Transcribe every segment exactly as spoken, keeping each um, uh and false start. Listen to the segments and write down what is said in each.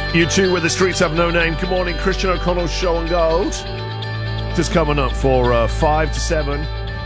You two with the streets have no name. Good morning, Christian O'Connell's show on Gold. Just coming up for uh, five to seven.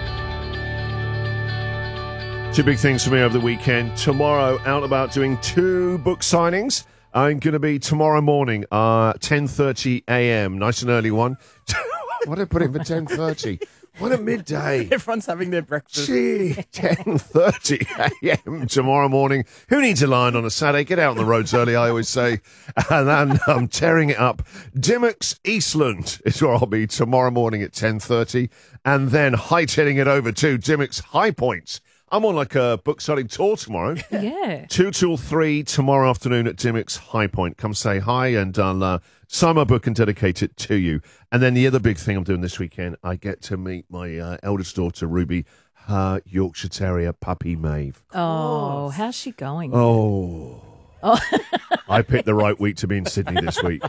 Two big things for me over the weekend. Tomorrow, out about doing two book signings. I'm going to be tomorrow morning, uh, ten thirty a.m. Nice and early one. What did I put in for ten thirty? What a midday. Everyone's having their breakfast. Gee, ten thirty a.m. tomorrow morning. Who needs a line on a Saturday? Get out on the roads early, I always say. And then I'm tearing it up. Dimmocks Eastland is where I'll be tomorrow morning at ten thirty. And then hightailing it over to Dimmocks High Points. I'm on like a book signing tour tomorrow. Yeah. Two till three tomorrow afternoon at Dimmocks High Point. Come say hi and I'll uh, sign my book and dedicate it to you. And then the other big thing I'm doing this weekend, I get to meet my uh, eldest daughter, Ruby, her Yorkshire Terrier puppy, Maeve. Oh, how's she going? Oh. Oh. I picked the right week to be in Sydney this week.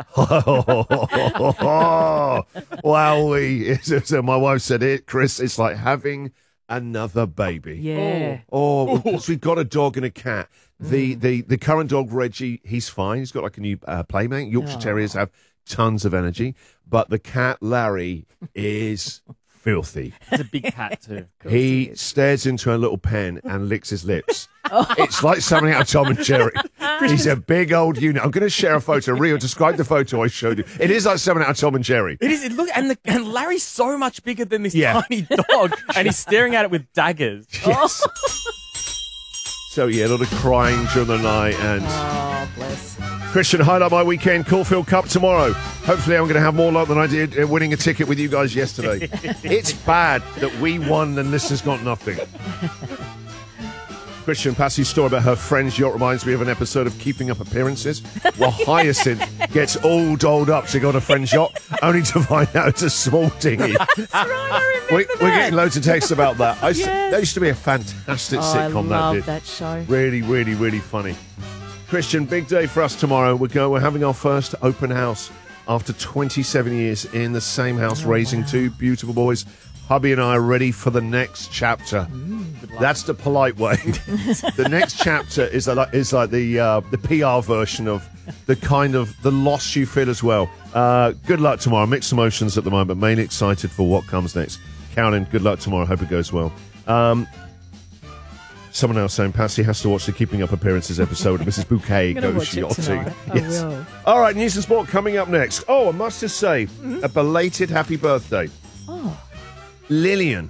Wowee. So my wife said it, Chris, it's like having another baby. Yeah. Oh, because we've got a dog and a cat. The, mm. the the current dog, Reggie, he's fine. He's got like a new uh, playmate. Yorkshire oh. Terriers have tons of energy. But the cat, Larry, is filthy. He's a big cat too. He, he stares into a little pen and licks his lips. Oh. It's like something out of Tom and Jerry. He's a big old unit. I'm going to share a photo. Rio, describe the photo I showed you. It is like something out of Tom and Jerry. It is. It look and the, and Larry's so much bigger than this yeah. tiny dog, and he's staring at it with daggers. Yes. Oh. So yeah, a lot of crying during the night and. Oh, bless. Christian, highlight my weekend. Caulfield Cup tomorrow. Hopefully, I'm going to have more luck than I did uh, winning a ticket with you guys yesterday. It's bad that we won and listeners got nothing. Christian, Patsy's story about her friend's yacht reminds me of an episode of Keeping Up Appearances, where Hyacinth gets all dolled up to go on a friend's yacht, only to find out it's a small dinghy. That's right, I remember we, that. We're getting loads of texts about that. I, Yes. That used to be a fantastic Oh, sitcom. I that love did. that show. Really, really, really funny. Christian, big day for us tomorrow. We're going. We're having our first open house after twenty-seven years in the same house, oh, raising wow. two beautiful boys. Hubby and I are ready for the next chapter. Mm, That's the polite way. The next chapter is like is like the uh, the P R version of the kind of the loss you feel as well. Uh, good luck tomorrow. Mixed emotions at the moment. Mainly excited for what comes next. Carolyn, good luck tomorrow. Hope it goes well. Um, Someone else saying Patsy has to watch the Keeping Up Appearances episode of Missus Bouquet. Go Goes yachting. I Yes. will. All right, news and sport coming up next. Oh, I must just say, mm-hmm. a belated happy birthday. Oh. Lillian.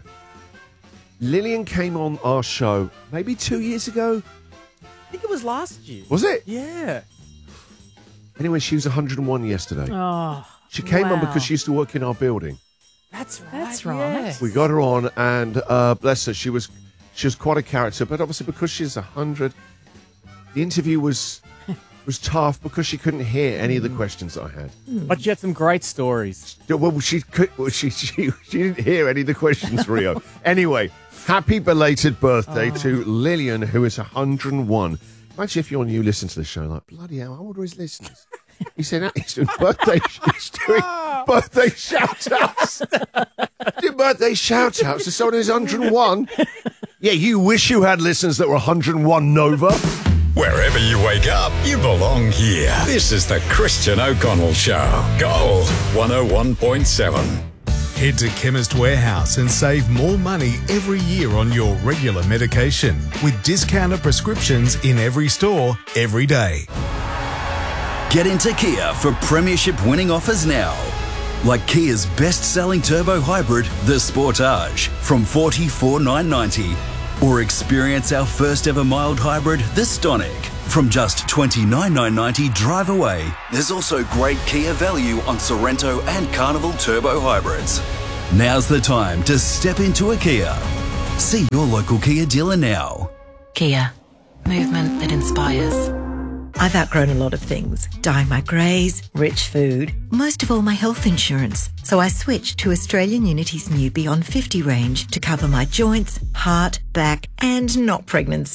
Lillian came on our show maybe two years ago. I think it was last year. Was it? Yeah. Anyway, she was one hundred and one yesterday. Oh. She came wow. on because she used to work in our building. That's right. That's right. Yes. We got her on, and uh, bless her, she was she was quite a character. But obviously, because she's one hundred, the interview was was tough because she couldn't hear any of the questions that I had. But she had some great stories. Well, she could. Well, she she she didn't hear any of the questions, Rio. Anyway, happy belated birthday oh. to Lillian, who is one hundred and one. Imagine if you're new, listen to the show, like bloody hell, how old are his listeners? He said he's doing birthday. He's doing birthday shout outs. Doing birthday shout outs to someone who's one hundred and one. Yeah, you wish you had listeners that were one hundred and one, Nova. Wherever you wake up, you belong here. This is the Christian O'Connell Show. Gold one oh one point seven. Head to Chemist Warehouse and save more money every year on your regular medication with discounted prescriptions in every store, every day. Get into Kia for premiership winning offers now. Like Kia's best-selling turbo hybrid, the Sportage, from forty-four thousand nine hundred ninety dollars. Or experience our first ever mild hybrid, the Stonic, from just twenty-nine thousand nine hundred ninety dollars drive away. There's also great Kia value on Sorrento and Carnival turbo hybrids. Now's the time to step into a Kia. See your local Kia dealer now. Kia, movement that inspires. I've outgrown a lot of things. Dyeing my greys, rich food, most of all my health insurance. So I switched to Australian Unity's new Beyond fifty range to cover my joints, heart, back and not pregnancy. So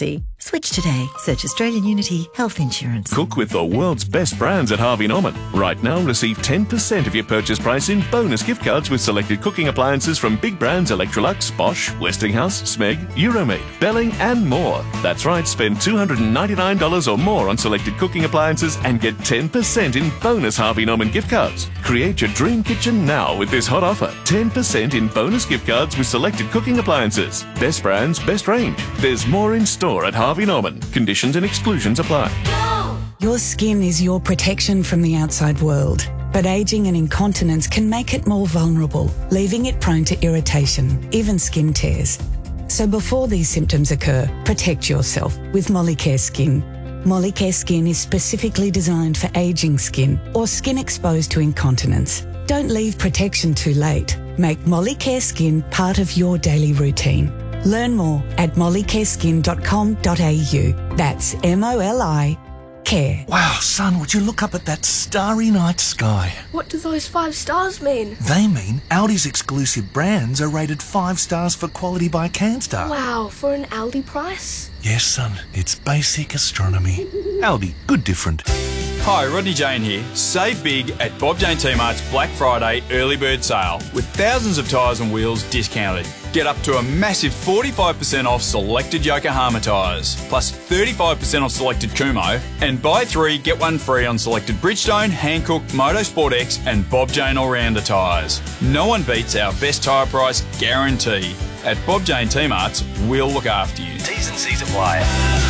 Switch today. Search Australian Unity Health Insurance. Cook with the world's best brands at Harvey Norman. Right now, receive ten percent of your purchase price in bonus gift cards with selected cooking appliances from big brands Electrolux, Bosch, Westinghouse, Smeg, Euromaid, Belling and more. That's right, spend two hundred ninety-nine dollars or more on selected cooking appliances and get ten percent in bonus Harvey Norman gift cards. Create your dream kitchen now with this hot offer. ten percent in bonus gift cards with selected cooking appliances. Best brands, best range. There's more in store at Harvey Norman. Conditions and exclusions apply. Your skin is your protection from the outside world, but ageing and incontinence can make it more vulnerable, leaving it prone to irritation, even skin tears. So before these symptoms occur, protect yourself with Molicare Skin. Molicare Skin is specifically designed for ageing skin or skin exposed to incontinence. Don't leave protection too late. Make Molicare Skin part of your daily routine. Learn more at mollicare skin dot com dot a u. That's M O L I care. Wow, son, would you look up at that starry night sky? What do those five stars mean? They mean Aldi's exclusive brands are rated five stars for quality by CanStar. Wow, for an Aldi price? Yes, son, it's basic astronomy. Aldi, good different. Hi, Rodney Jane here. Save big at Bob Jane T-Mart's Black Friday early bird sale with thousands of tyres and wheels discounted. Get up to a massive forty-five percent off selected Yokohama tyres, plus thirty-five percent off selected Kumho, and buy three, get one free on selected Bridgestone, Hankook, Motorsport X and Bob Jane All-Rounder tyres. No one beats our best tyre price guarantee. At Bob Jane T-Mart's, we'll look after you. T's and C's apply.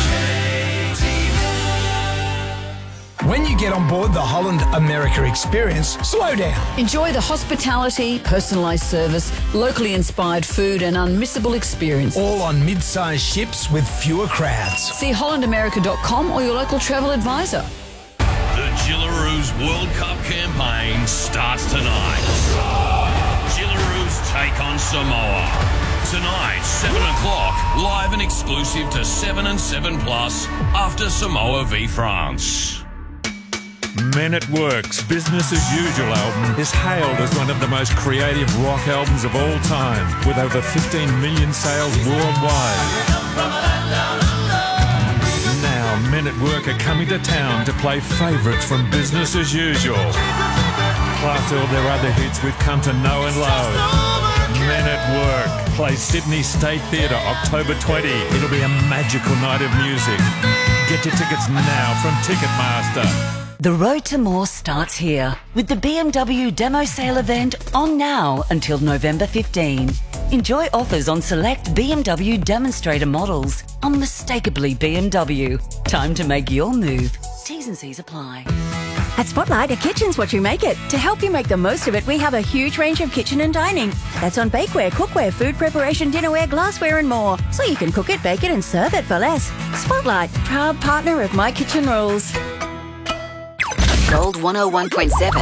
When you get on board the Holland America experience, slow down. Enjoy the hospitality, personalised service, locally inspired food and unmissable experience. All on mid-sized ships with fewer crowds. See holland america dot com or your local travel advisor. The Gillaroos World Cup campaign starts tonight. Gillaroos take on Samoa. Tonight, seven o'clock, live and exclusive to seven and seven plus after Samoa v France. Men at Work's Business as Usual album is hailed as one of the most creative rock albums of all time, with over fifteen million sales worldwide. Now, Men at Work are coming to town to play favourites from Business as Usual, plus all their other hits we've come to know and love. Men at Work plays Sydney State Theatre October twentieth. It'll be a magical night of music. Get your tickets now from Ticketmaster. The road to more starts here with the B M W demo sale event on now until November fifteenth. Enjoy offers on select B M W demonstrator models. Unmistakably B M W. Time to make your move. T's and C's apply. At Spotlight, a kitchen's what you make it. To help you make the most of it, we have a huge range of kitchen and dining. That's on bakeware, cookware, food preparation, dinnerware, glassware and more. So you can cook it, bake it and serve it for less. Spotlight, proud partner of My Kitchen Rules. Gold one oh one point seven.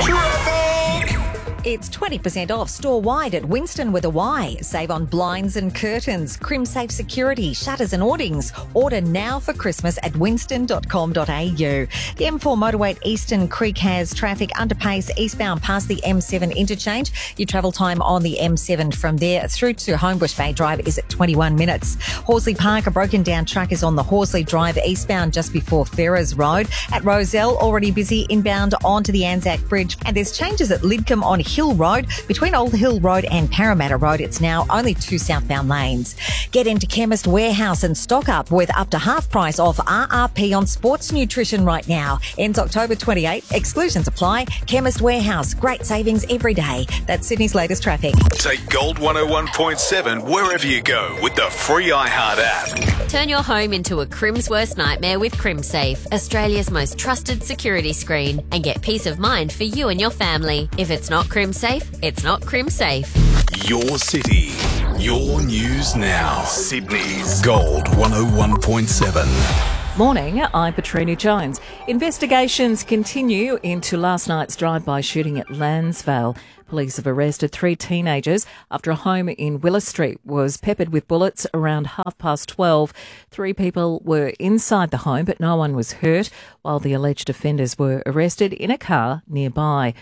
It's twenty percent off store-wide at Winston with a Y. Save on blinds and curtains, Crimsafe security, shutters and awnings. Order now for Christmas at winston dot com dot a u. The M four motorway at Eastern Creek has traffic underpace eastbound past the M seven interchange. Your travel time on the M seven from there through to Homebush Bay Drive is at twenty-one minutes. Horsley Park, a broken down truck is on the Horsley Drive eastbound just before Ferrers Road. At Roselle, already busy inbound onto the Anzac Bridge. And there's changes at Lidcombe on Hill Road. Between Old Hill Road and Parramatta Road, it's now only two southbound lanes. Get into Chemist Warehouse and stock up with up to half price off R R P on sports nutrition right now. Ends October twenty-eighth. Exclusions apply. Chemist Warehouse. Great savings every day. That's Sydney's latest traffic. Take Gold one oh one point seven wherever you go with the free iHeart app. Turn your home into a Crim's worst nightmare with CrimSafe, Australia's most trusted security screen, and get peace of mind for you and your family. If it's not CrimSafe, it's not CrimSafe. Your city, your news now. Sydney's Gold one oh one point seven. Morning, I'm Petrina Jones. Investigations continue into last night's drive-by shooting at Lansvale. Police have arrested three teenagers after a home in Willis Street was peppered with bullets around half past twelve. Three people were inside the home, but no one was hurt, while the alleged offenders were arrested in a car nearby.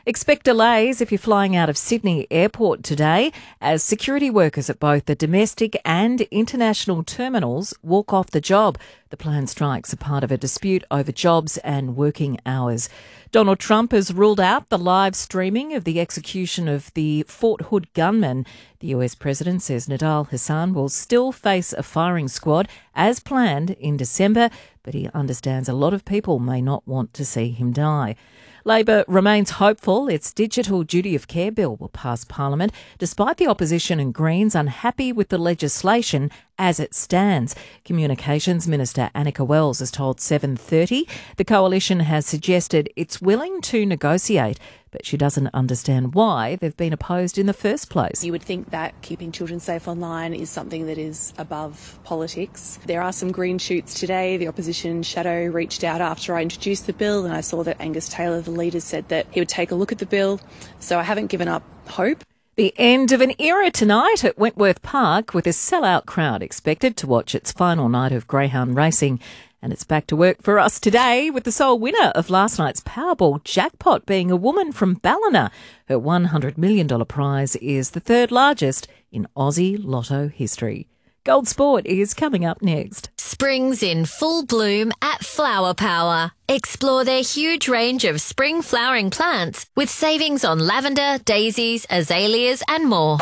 Expect delays if you're flying out of Sydney Airport today as security workers at both the domestic and international terminals walk off the job. The planned strikes are part of a dispute over jobs and working hours. Donald Trump has ruled out the live streaming of the execution of the Fort Hood gunman. The U S president says Nidal Hassan will still face a firing squad as planned in December, but he understands a lot of people may not want to see him die. Labor remains hopeful its Digital Duty of Care bill will pass Parliament, despite the opposition and Greens unhappy with the legislation as it stands. Communications Minister Annika Wells has told seven thirty the coalition has suggested it's willing to negotiate, but she doesn't understand why they've been opposed in the first place. You would think that keeping children safe online is something that is above politics. There are some green shoots today. The opposition shadow reached out after I introduced the bill, and I saw that Angus Taylor, the leader, said that he would take a look at the bill. So I haven't given up hope. The end of an era tonight at Wentworth Park, with a sellout crowd expected to watch its final night of greyhound racing. And it's back to work for us today with the sole winner of last night's Powerball jackpot being a woman from Ballina. Her one hundred million dollars prize is the third largest in Aussie Lotto history. Gold Sport is coming up next. Spring's in full bloom at Flower Power. Explore their huge range of spring flowering plants with savings on lavender, daisies, azaleas and more.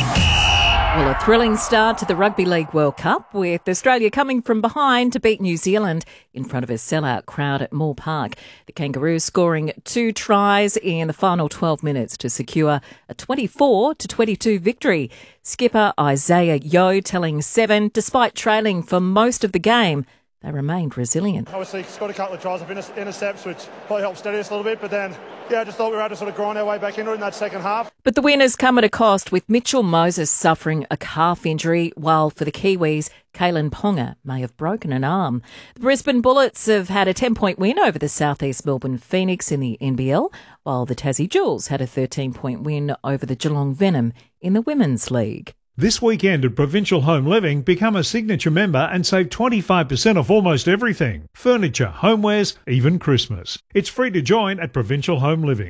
Well, a thrilling start to the Rugby League World Cup, with Australia coming from behind to beat New Zealand in front of a sellout crowd at Moore Park. The Kangaroos scoring two tries in the final twelve minutes to secure a twenty-four to twenty-two victory. Skipper Isaiah Yeo telling Seven, despite trailing for most of the game, they remained resilient. Obviously, scored a couple of tries of inter- intercepts, which probably helped steady us a little bit, but then, yeah, I just thought we were able to sort of grind our way back into it in that second half. But the winners come at a cost, with Mitchell Moses suffering a calf injury, while for the Kiwis, Kalen Ponga may have broken an arm. The Brisbane Bullets have had a ten-point win over the South East Melbourne Phoenix in the N B L, while the Tassie Jewels had a thirteen-point win over the Geelong Venom in the Women's League. This weekend at Provincial Home Living, become a signature member and save twenty-five percent off almost everything. Furniture, homewares, even Christmas. It's free to join at Provincial Home Living.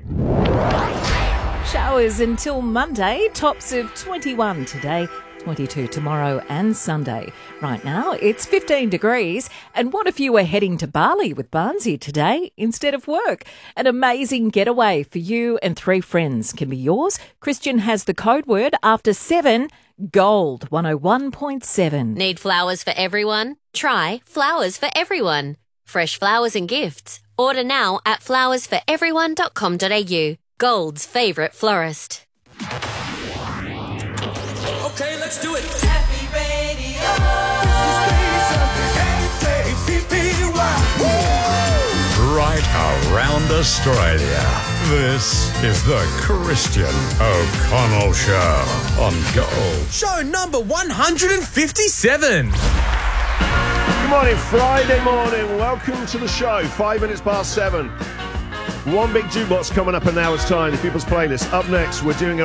Showers until Monday, tops of twenty-one today, twenty-two tomorrow and Sunday. Right now, it's fifteen degrees. And what if you were heading to Bali with Barnsey today instead of work? An amazing getaway for you and three friends can be yours. Christian has the code word after seven. Gold one oh one point seven. Need flowers for everyone? Try Flowers for Everyone. Fresh flowers and gifts. Order now at flowers for everyone dot com dot a u. Gold's favourite florist. Okay, let's do it. Happy Radio. Right around Australia. This is the Christian O'Connell Show on Gold. Show number one hundred fifty-seven. Good morning, Friday morning. Welcome to the show. Five minutes past seven. One big jukebox coming up in an hour's time. The People's Playlist. Up next, we're doing a